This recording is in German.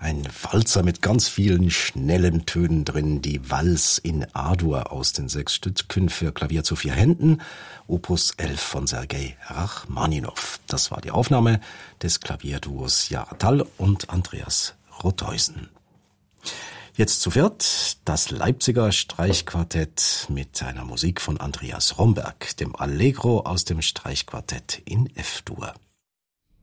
Ein Walzer mit ganz vielen schnellen Tönen drin, die Vals in A-Dur aus den 6 Stücken für Klavier zu 4 Händen, Opus 11 von Sergei Rachmaninow. Das war die Aufnahme des Klavierduos Jara Tall und Andreas Rotheusen. Jetzt zu viert das Leipziger Streichquartett mit einer Musik von Andreas Romberg, dem Allegro aus dem Streichquartett in F-Dur.